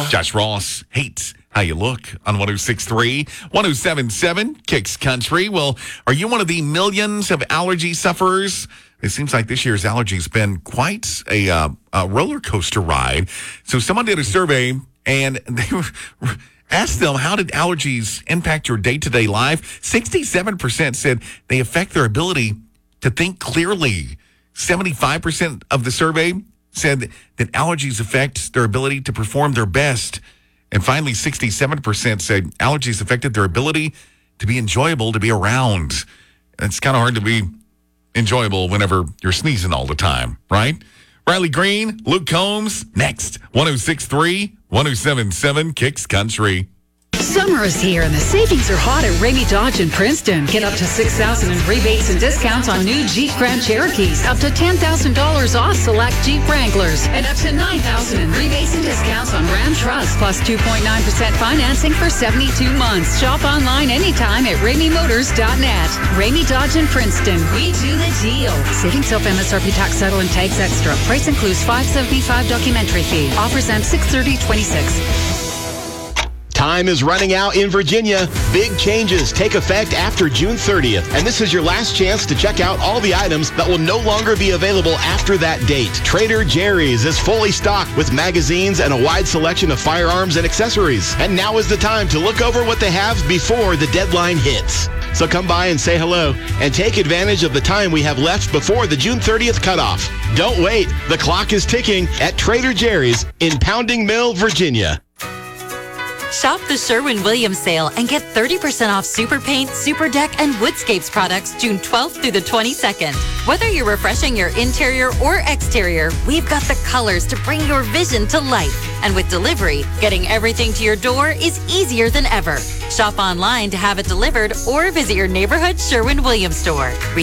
Josh Ross hates how you look on 106.3, 107.7 Kicks Country. Well, are you one of the millions of allergy sufferers? It seems like this year's allergy's been quite a roller coaster ride. So someone did a survey and they asked them, how did allergies impact your day-to-day life? 67% said they affect their ability to think clearly. 75% of the survey said that allergies affect their ability to perform their best. And finally, 67% said allergies affected their ability to be enjoyable, to be around. It's kind of hard to be enjoyable whenever you're sneezing all the time, right? Riley Green, Luke Combs, next. 106.3, 107.7 Kicks Country. Summer is here and the savings are hot at Ramey Dodge in Princeton. Get up to $6,000 in rebates and discounts on new Jeep Grand Cherokees, up to $10,000 off select Jeep Wranglers, and up to $9,000 in rebates and discounts on Ram Trust, plus 2.9% financing for 72 months. Shop online anytime at RameyMotors.net. Ramey Dodge in Princeton. We do the deal. Savings off MSRP tax settle and tags extra. Price includes $575 documentary fee. Offers end 6/30/26. Time is running out in Virginia. Big changes take effect after June 30th, and this is your last chance to check out all the items that will no longer be available after that date. Trader Jerry's is fully stocked with magazines and a wide selection of firearms and accessories. And now is the time to look over what they have before the deadline hits. So come by and say hello and take advantage of the time we have left before the June 30th cutoff. Don't wait. The clock is ticking at Trader Jerry's in Pounding Mill, Virginia. Shop the Sherwin-Williams sale and get 30% off Super Paint, Super Deck, and Woodscapes products June 12th through the 22nd. Whether you're refreshing your interior or exterior, we've got the colors to bring your vision to life. And with delivery, getting everything to your door is easier than ever. Shop online to have it delivered or visit your neighborhood Sherwin-Williams store.